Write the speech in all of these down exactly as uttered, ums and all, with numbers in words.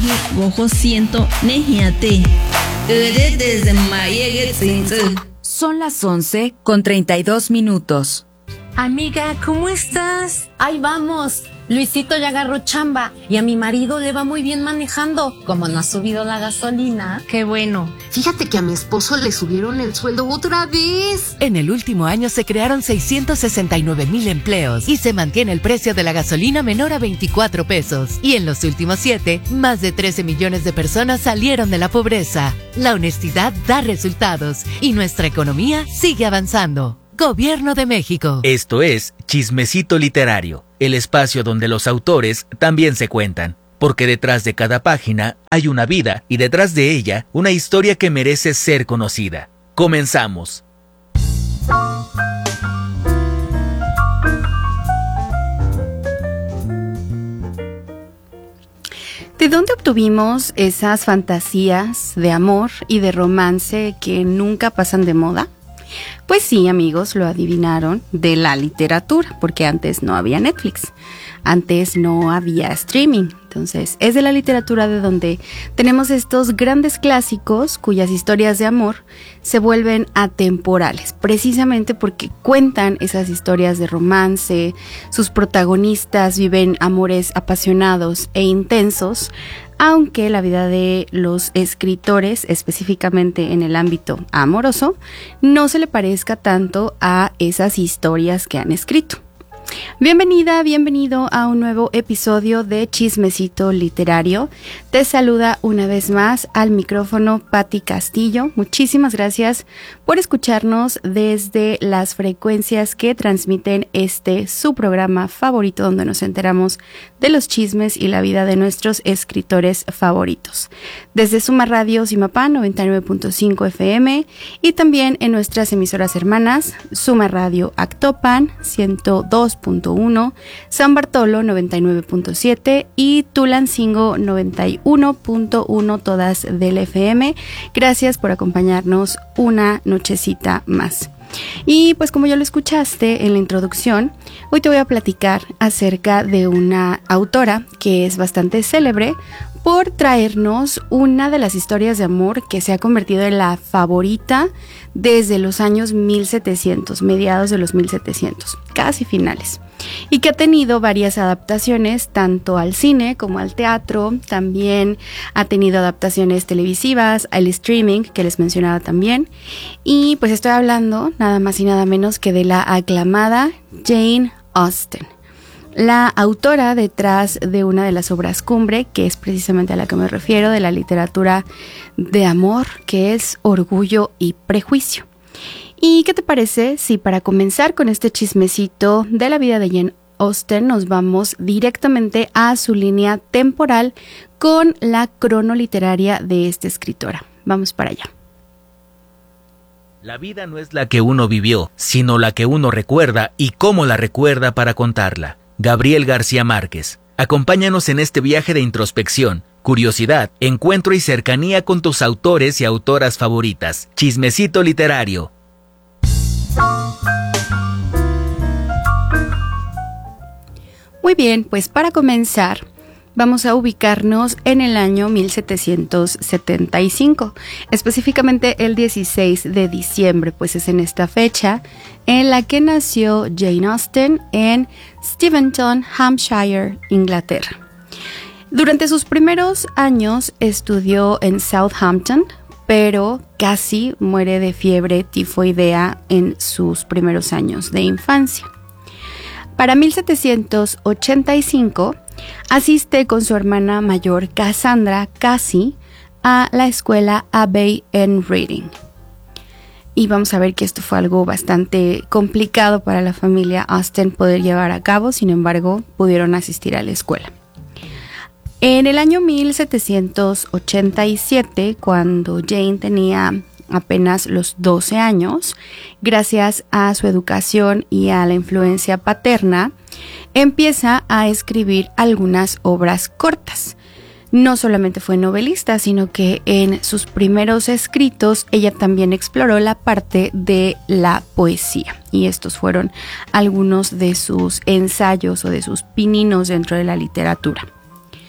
Neji Bojo Ciento Nejiate. Desde Mayege Tzinze. Son las once con treinta y dos minutos. Amiga, ¿cómo estás? Ahí vamos. Luisito ya agarró chamba y a mi marido le va muy bien manejando. Como no ha subido la gasolina. Qué bueno. Fíjate que a mi esposo le subieron el sueldo otra vez. En el último año se crearon seiscientos sesenta y nueve mil empleos y se mantiene el precio de la gasolina menor a veinticuatro pesos. Y en los últimos siete, más de trece millones de personas salieron de la pobreza. La honestidad da resultados y nuestra economía sigue avanzando. Gobierno de México. Esto es Chismecito Literario, el espacio donde los autores también se cuentan, porque detrás de cada página hay una vida y detrás de ella una historia que merece ser conocida. Comenzamos. ¿De dónde obtuvimos esas fantasías de amor y de romance que nunca pasan de moda? Pues sí, amigos, lo adivinaron, de la literatura, porque antes no había Netflix, antes no había streaming. Entonces, es de la literatura de donde tenemos estos grandes clásicos cuyas historias de amor se vuelven atemporales, precisamente porque cuentan esas historias de romance, sus protagonistas viven amores apasionados e intensos, aunque la vida de los escritores, específicamente en el ámbito amoroso, no se le parezca tanto a esas historias que han escrito. Bienvenida, bienvenido a un nuevo episodio de Chismecito Literario. Te saluda una vez más al micrófono Patti Castillo. Muchísimas gracias por escucharnos desde las frecuencias que transmiten este su programa favorito, donde nos enteramos de los chismes y la vida de nuestros escritores favoritos. Desde Suma Radio Zimapán noventa y nueve punto cinco F M y también en nuestras emisoras hermanas Suma Radio Actopan ciento dos punto uno, San Bartolo noventa y nueve punto siete y Tulancingo noventa y uno punto uno, todas del F M. Gracias por acompañarnos una nochecita más. Y pues como ya lo escuchaste en la introducción, hoy te voy a platicar acerca de una autora que es bastante célebre por traernos una de las historias de amor que se ha convertido en la favorita desde los años mil setecientos, mediados de los mil setecientos, casi finales, y que ha tenido varias adaptaciones tanto al cine como al teatro. También ha tenido adaptaciones televisivas, al streaming que les mencionaba también, y pues estoy hablando nada más y nada menos que de la aclamada Jane Austen, la autora detrás de una de las obras cumbre, que es precisamente a la que me refiero, de la literatura de amor, que es Orgullo y Prejuicio. ¿Y qué te parece si para comenzar con este chismecito de la vida de Jane Austen nos vamos directamente a su línea temporal con la cronoliteraria de esta escritora? Vamos para allá. La vida no es la que uno vivió, sino la que uno recuerda y cómo la recuerda para contarla. Gabriel García Márquez. Acompáñanos en este viaje de introspección, curiosidad, encuentro y cercanía con tus autores y autoras favoritas. Chismecito Literario. Muy bien, pues para comenzar vamos a ubicarnos en el año mil setecientos setenta y cinco, específicamente el dieciséis de diciembre, pues es en esta fecha en la que nació Jane Austen en Steventon, Hampshire, Inglaterra. Durante sus primeros años estudió en Southampton, pero casi muere de fiebre tifoidea en sus primeros años de infancia. Para mil setecientos ochenta y cinco asiste con su hermana mayor Cassandra Casey a la escuela Abbey en Reading. Y vamos a ver que esto fue algo bastante complicado para la familia Austen poder llevar a cabo, sin embargo, pudieron asistir a la escuela. En el año mil setecientos ochenta y siete, cuando Jane tenía apenas los doce años, gracias a su educación y a la influencia paterna, empieza a escribir algunas obras cortas. No solamente fue novelista, sino que en sus primeros escritos ella también exploró la parte de la poesía. Y estos fueron algunos de sus ensayos o de sus pininos dentro de la literatura.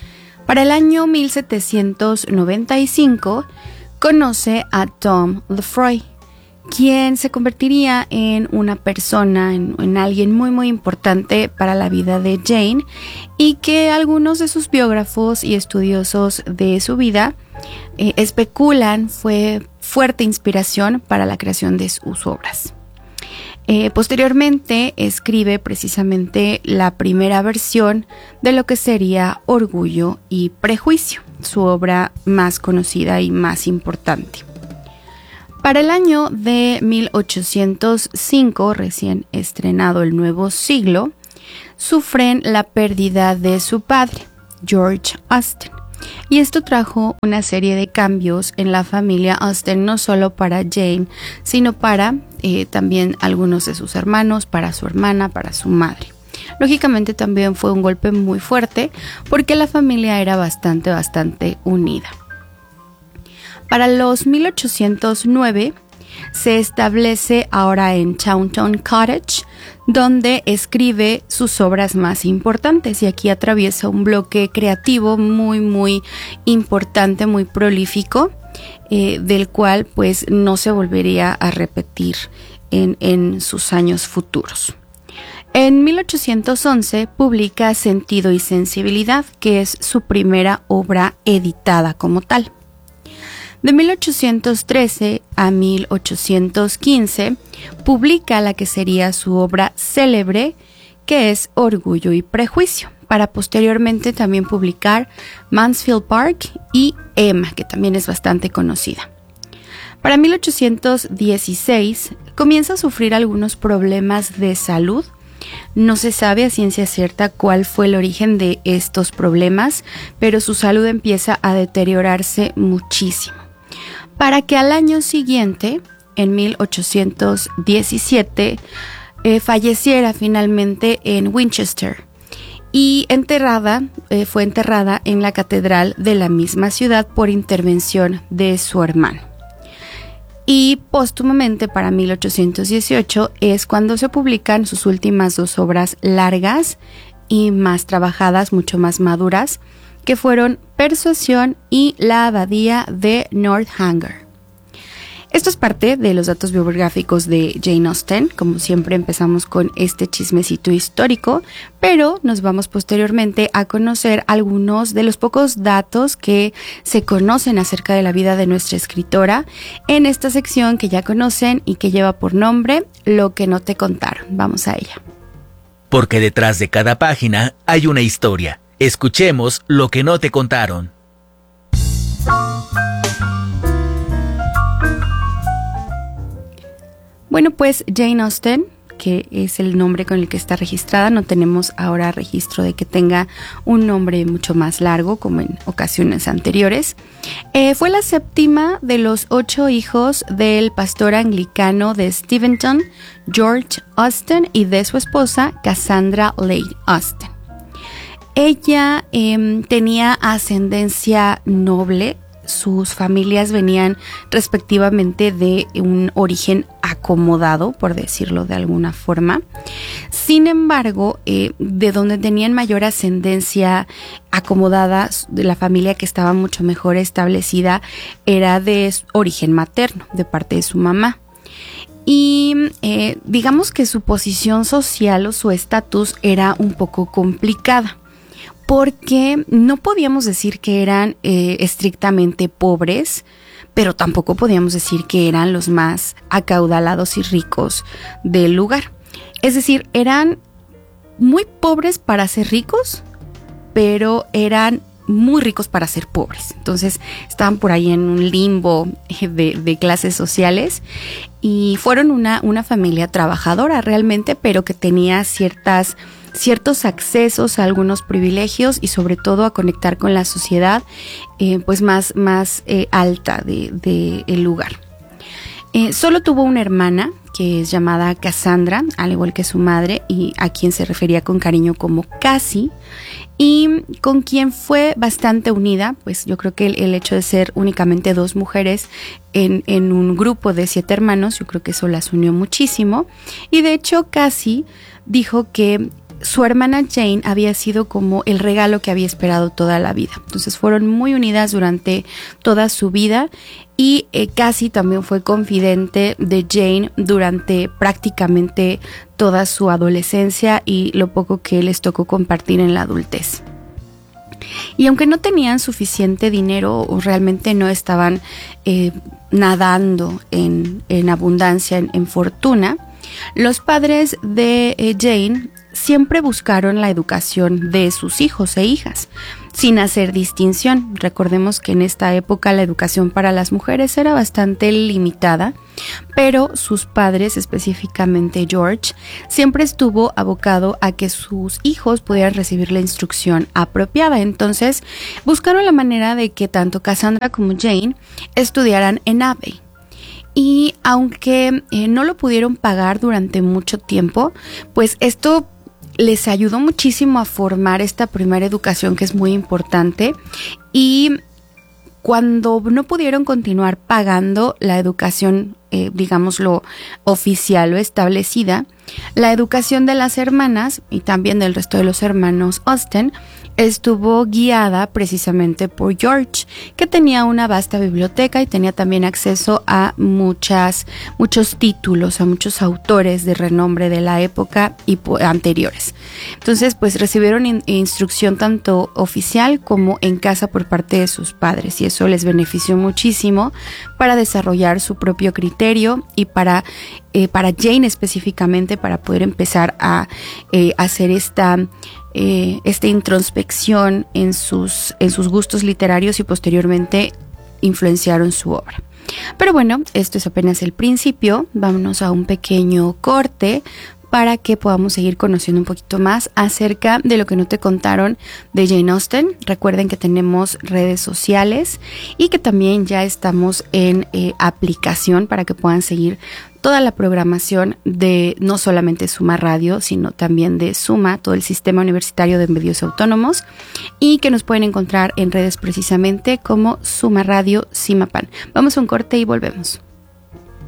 Para el año mil setecientos noventa y cinco conoce a Tom Lefroy, quien se convertiría en una persona, en, en alguien muy muy importante para la vida de Jane, y que algunos de sus biógrafos y estudiosos de su vida eh, especulan fue fuerte inspiración para la creación de sus obras. Eh, posteriormente escribe precisamente la primera versión de lo que sería Orgullo y Prejuicio, su obra más conocida y más importante. Para el año de mil ochocientos cinco, recién estrenado el nuevo siglo, sufren la pérdida de su padre, George Austen. Y esto trajo una serie de cambios en la familia Austen, no solo para Jane, sino para eh, también algunos de sus hermanos, para su hermana, para su madre. Lógicamente también fue un golpe muy fuerte porque la familia era bastante, bastante unida. Para los mil ochocientos nueve se establece ahora en Chawton Cottage, donde escribe sus obras más importantes, y aquí atraviesa un bloque creativo muy muy importante, muy prolífico, eh, del cual pues no se volvería a repetir en, en sus años futuros. En mil ochocientos once publica Sentido y Sensibilidad, que es su primera obra editada como tal. De mil ochocientos trece a mil ochocientos quince publica la que sería su obra célebre, que es Orgullo y Prejuicio, para posteriormente también publicar Mansfield Park y Emma, que también es bastante conocida. Para mil ochocientos dieciséis comienza a sufrir algunos problemas de salud. No se sabe a ciencia cierta cuál fue el origen de estos problemas, pero su salud empieza a deteriorarse muchísimo, para que al año siguiente, en mil ochocientos diecisiete, eh, falleciera finalmente en Winchester y enterrada, eh, fue enterrada en la catedral de la misma ciudad por intervención de su hermano. Y póstumamente, para mil ochocientos dieciocho, es cuando se publican sus últimas dos obras largas y más trabajadas, mucho más maduras, que fueron Persuasión y La Abadía de Northanger. Esto es parte de los datos biográficos de Jane Austen. Como siempre, empezamos con este chismecito histórico, pero nos vamos posteriormente a conocer algunos de los pocos datos que se conocen acerca de la vida de nuestra escritora en esta sección que ya conocen y que lleva por nombre Lo que no te contaron. Vamos a ella. Porque detrás de cada página hay una historia. Escuchemos Lo que no te contaron. Bueno, pues Jane Austen, que es el nombre con el que está registrada, no tenemos ahora registro de que tenga un nombre mucho más largo como en ocasiones anteriores. Eh, fue la séptima de los ocho hijos del pastor anglicano de Steventon, George Austen, y de su esposa Cassandra Lane Austen. Ella eh, tenía ascendencia noble. Sus familias venían respectivamente de un origen acomodado, por decirlo de alguna forma. Sin embargo, eh, de donde tenían mayor ascendencia acomodada, de la familia que estaba mucho mejor establecida, era de origen materno, de parte de su mamá. Y eh, digamos que su posición social o su estatus era un poco complicada, porque no podíamos decir que eran eh, estrictamente pobres, pero tampoco podíamos decir que eran los más acaudalados y ricos del lugar. Es decir, eran muy pobres para ser ricos, pero eran muy ricos para ser pobres. Entonces estaban por ahí en un limbo de, de clases sociales, y fueron una, una familia trabajadora realmente, pero que tenía ciertas ciertos accesos a algunos privilegios y sobre todo a conectar con la sociedad eh, pues más, más eh, alta de, de el lugar. Eh, solo tuvo una hermana que es llamada Cassandra, al igual que su madre, y a quien se refería con cariño como Cassie, y con quien fue bastante unida. Pues yo creo que el, el hecho de ser únicamente dos mujeres en, en un grupo de siete hermanos, yo creo que eso las unió muchísimo. Y de hecho Cassie dijo que su hermana Jane había sido como el regalo que había esperado toda la vida. Entonces fueron muy unidas durante toda su vida y eh, Cassie también fue confidente de Jane durante prácticamente toda su adolescencia y lo poco que les tocó compartir en la adultez. Y aunque no tenían suficiente dinero o realmente no estaban eh, nadando en, en abundancia, en, en fortuna, los padres de eh, Jane siempre buscaron la educación de sus hijos e hijas, sin hacer distinción. Recordemos que en esta época la educación para las mujeres era bastante limitada, pero sus padres, específicamente George, siempre estuvo abocado a que sus hijos pudieran recibir la instrucción apropiada. Entonces, buscaron la manera de que tanto Cassandra como Jane estudiaran en Abbey. Y aunque eh, no lo pudieron pagar durante mucho tiempo, pues esto les ayudó muchísimo a formar esta primera educación que es muy importante. Y cuando no pudieron continuar pagando la educación, eh, digámoslo, oficial o establecida, la educación de las hermanas y también del resto de los hermanos Austen estuvo guiada precisamente por George, que tenía una vasta biblioteca y tenía también acceso a muchas, muchos títulos, a muchos autores de renombre de la época y anteriores. Entonces, pues recibieron in- instrucción tanto oficial como en casa por parte de sus padres, y eso les benefició muchísimo para desarrollar su propio criterio y para, eh, para Jane específicamente, para poder empezar a eh, hacer esta Eh, esta introspección en sus, en sus gustos literarios y posteriormente influenciaron su obra. Pero bueno, esto es apenas el principio. Vámonos a un pequeño corte para que podamos seguir conociendo un poquito más acerca de lo que no te contaron de Jane Austen. Recuerden que tenemos redes sociales y que también ya estamos en eh, aplicación para que puedan seguir toda la programación de no solamente Suma Radio, sino también de Suma, todo el sistema universitario de medios autónomos, y que nos pueden encontrar en redes precisamente como Suma Radio Simapan. Vamos a un corte y volvemos.